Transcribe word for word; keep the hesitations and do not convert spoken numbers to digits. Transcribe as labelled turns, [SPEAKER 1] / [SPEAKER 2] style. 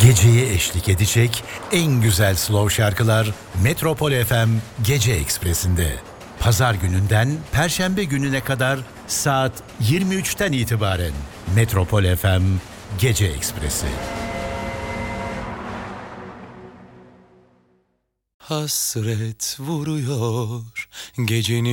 [SPEAKER 1] Geceye eşlik edecek en güzel slow şarkılar Metropol F M Gece Ekspresi'nde. Pazar gününden Perşembe gününe kadar saat yirmi üçten itibaren Metropol F M Gece Ekspresi.
[SPEAKER 2] Hasret vuruyor gecenin